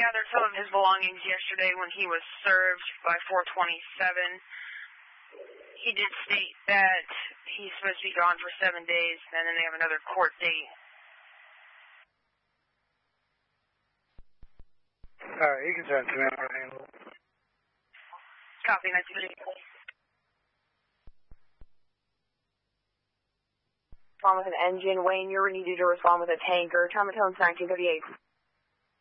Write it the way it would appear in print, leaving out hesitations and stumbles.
gathered some of his belongings yesterday when he was served by 427. He did state that he's supposed to be gone for 7 days, and then they have another court date. Alright, you can send it to me. I'll handle it. Copy, 1938. Respond with an engine. Wayne, you're needed to respond with a tanker. Time of tones 1938.